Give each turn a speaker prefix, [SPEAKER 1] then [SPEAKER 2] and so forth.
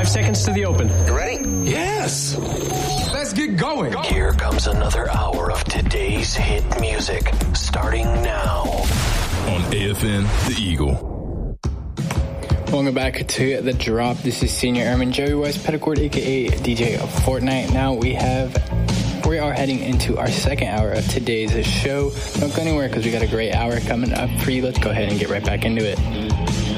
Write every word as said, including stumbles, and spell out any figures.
[SPEAKER 1] seconds to the open.
[SPEAKER 2] You ready?
[SPEAKER 1] Yes. Let's get going.
[SPEAKER 3] Here comes another hour of today's hit music, starting now.
[SPEAKER 4] On A F N, The Eagle.
[SPEAKER 5] Welcome back to The Drop. This is Senior Airman Joey West Petticord, a k a. D J of Fortnite. Now we have, we are heading into our second hour of today's show. Don't go anywhere because we got a great hour coming up for you. Let's go ahead and get right back into it.